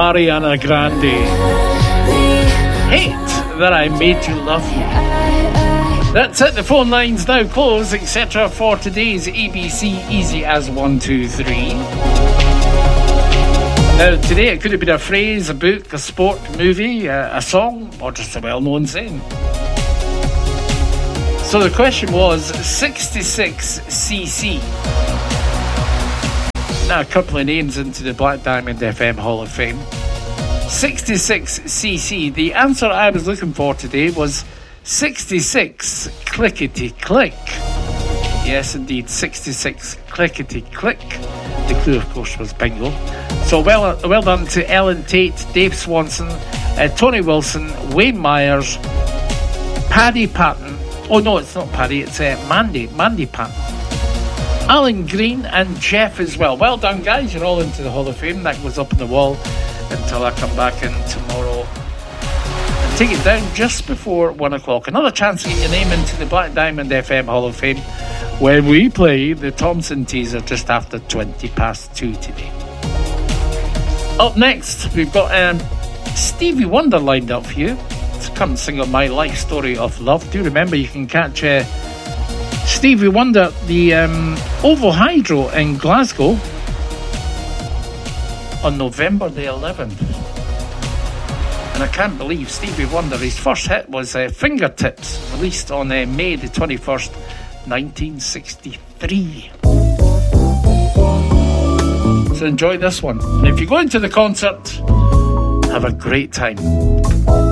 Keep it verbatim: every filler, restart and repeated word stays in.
Ariana Grande. Hate That I Made You Love You. That's it, the phone lines now closed, et cetera for today's A B C Easy as one, two, three. Now, today it could have been a phrase, a book, a sport, movie, a, a song, or just a well-known saying. So the question was sixty-six C C. Now a couple of names into the Black Diamond F M Hall of Fame. sixty-six C C. The answer I was looking for today was sixty-six clickety click. Yes, indeed, sixty-six clickety click. The clue, of course, was bingo. So well, well done to Ellen Tate, Dave Swanson, uh, Tony Wilson, Wayne Myers, Paddy Patton. Oh no, it's not Paddy, it's uh, Mandy, Mandy Patton. Alan Green and Jeff as well. Well done, guys. You're all into the Hall of Fame. That goes up on the wall until I come back in tomorrow and take it down just before one o'clock. Another chance to get your name into the Black Diamond F M Hall of Fame when we play the Thompson teaser just after twenty past two today. Up next, we've got um, Stevie Wonder lined up for you to come and sing on My Life Story of Love. Do remember you can catch uh, Stevie Wonder at the um, Oval Hydro in Glasgow on November the eleventh. And I can't believe Stevie Wonder, his first hit was uh, Fingertips, released on uh, May the twenty-first, nineteen sixty-three. So enjoy this one. And if you're going to the concert, have a great time.